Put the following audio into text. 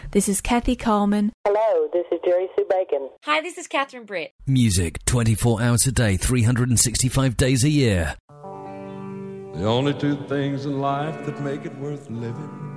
This is Kathy Coleman. Hello, this is Jerry Sue Bacon. Hi, this is Catherine Britt. Music 24 hours a day, 365 days a year. The only two things in life that make it worth living